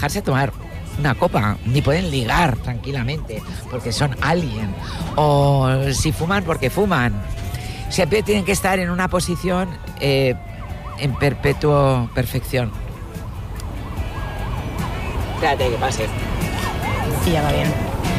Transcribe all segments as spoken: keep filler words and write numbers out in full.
relajarse a tomar una copa, ni pueden ligar tranquilamente porque son alien, o si fuman porque fuman. Siempre tienen que estar en una posición eh, en perpetuo perfección. Espérate que pase. Sí, ya va bien.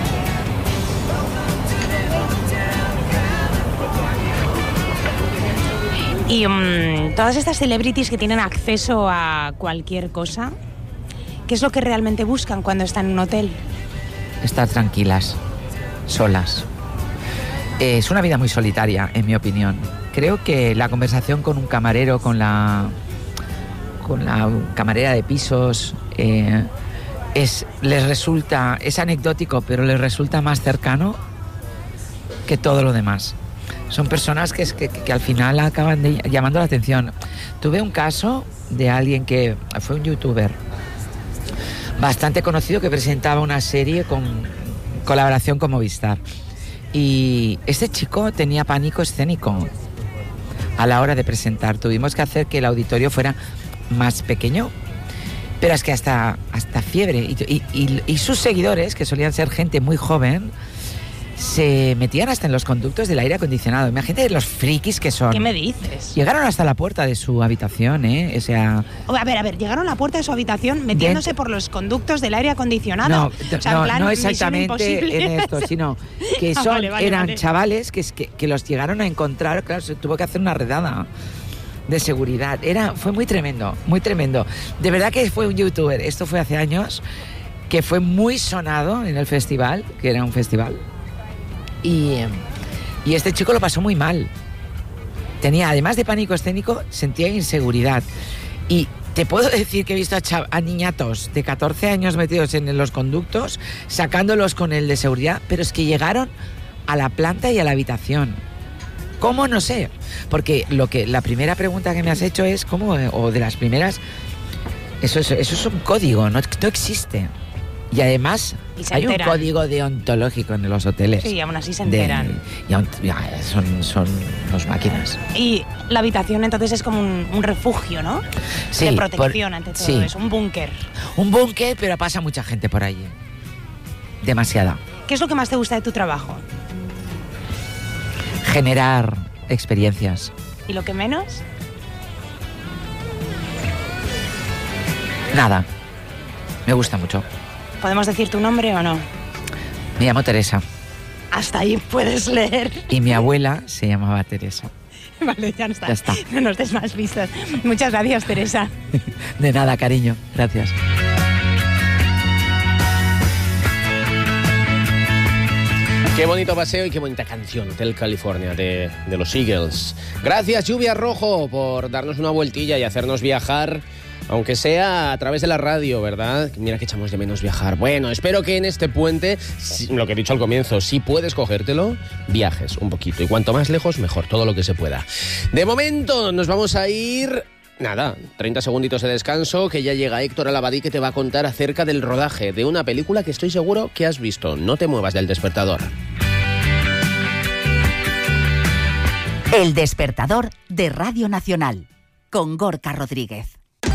Y um, todas estas celebrities que tienen acceso a cualquier cosa, ¿qué es lo que realmente buscan cuando están en un hotel? Estar tranquilas, solas. Eh, es una vida muy solitaria, en mi opinión. Creo que la conversación con un camarero, con la, con la camarera de pisos, eh, es, les resulta, es anecdótico, pero les resulta más cercano que todo lo demás. Son personas que, que, que al final acaban de, llamando la atención. Tuve un caso de alguien que fue un youtuber bastante conocido que presentaba una serie con colaboración con Movistar. Y este chico tenía pánico escénico a la hora de presentar. Tuvimos que hacer que el auditorio fuera más pequeño, pero es que hasta, hasta fiebre. Y, y, y, y sus seguidores, que solían ser gente muy joven, se metían hasta en los conductos del aire acondicionado. Imagínate los frikis que son. ¿Qué me dices? Llegaron hasta la puerta de su habitación, ¿eh? O sea... A ver, a ver, llegaron a la puerta de su habitación metiéndose dentro... por los conductos del aire acondicionado. No, o sea, no, en plan, no exactamente en esto, sino que son, ah, vale, vale, eran vale. chavales que, que, que los llegaron a encontrar. Claro, se tuvo que hacer una redada de seguridad. Era, fue muy tremendo, muy tremendo. De verdad que fue un youtuber. Esto fue hace años, que fue muy sonado en el festival, que era un festival. Y, y este chico lo pasó muy mal. Tenía, además de pánico escénico, sentía inseguridad. Y te puedo decir que he visto a, chav- a niñatos de catorce años metidos en los conductos, sacándolos con el de seguridad, pero es que llegaron a la planta y a la habitación. ¿Cómo? No sé. Porque lo que la primera pregunta que me has hecho es, ¿cómo? O de las primeras, eso es, eso es un código, no, no existe. Y además y hay enteran. un código deontológico en los hoteles. Sí, aún así se enteran. De, y aún, ya, son, son los máquinas. Y la habitación entonces es como un, un refugio, ¿no? Sí, de protección por, ante todo sí. eso, un búnker. Un búnker, pero pasa mucha gente por allí. Demasiada. ¿Qué es lo que más te gusta de tu trabajo? Generar experiencias. ¿Y lo que menos? Nada. Me gusta mucho. ¿Podemos decir tu nombre o no? Me llamo Teresa. Hasta ahí puedes leer. Y mi abuela se llamaba Teresa. Vale, ya no está. Ya está. No nos des más pistas. Muchas gracias, Teresa. De nada, cariño. Gracias. Qué bonito paseo y qué bonita canción, Hotel California, de, de los Eagles. Gracias, Lluvia Rojo, por darnos una vueltilla y hacernos viajar, aunque sea a través de la radio, ¿verdad? Mira que echamos de menos viajar. Bueno, espero que en este puente, lo que he dicho al comienzo, si puedes cogértelo, viajes un poquito. Y cuanto más lejos, mejor, todo lo que se pueda. De momento, nos vamos a ir... Nada, treinta segunditos de descanso, que ya llega Héctor Alabadí, que te va a contar acerca del rodaje de una película que estoy seguro que has visto. No te muevas del despertador. El despertador de Radio Nacional, con Gorka Rodríguez.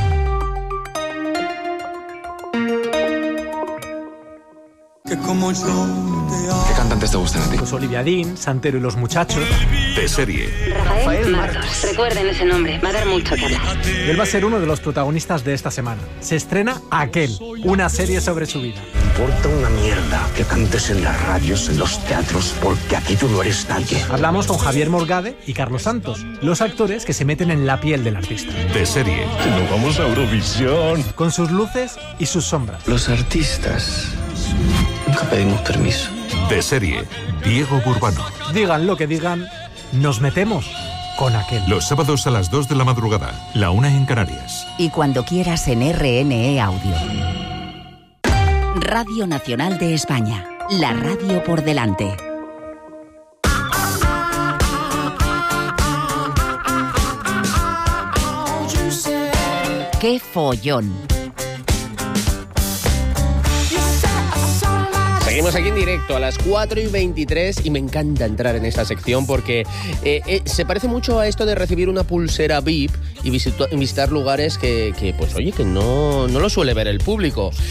Que como yo te amo. ¿Qué cantantes te gustan a ti? Pues Olivia Dean, Santero y los Muchachos. De serie. Rafael Martos. Recuerden ese nombre, va a dar mucho que hablar. Y él va a ser uno de los protagonistas de esta semana. Se estrena Aquel, una serie sobre su vida. Importa una mierda que cantes en las radios, en los teatros, porque aquí tú no eres nadie. Hablamos con Javier Morgade y Carlos Santos, los actores que se meten en la piel del artista. De serie. Nos vamos a Eurovisión. Con sus luces y sus sombras. Los artistas nunca pedimos permiso. De serie. Diego Burbano. Digan lo que digan, nos metemos con Aquel. Los sábados a las dos de la madrugada, la una en Canarias. Y cuando quieras en R N E Audio. Radio Nacional de España. La radio por delante. ¡Qué follón! Seguimos aquí en directo a las cuatro y veintitrés y me encanta entrar en esta sección porque eh, eh, se parece mucho a esto de recibir una pulsera V I P y visitar, visitar lugares que, que, pues oye, que no, no lo suele ver el público.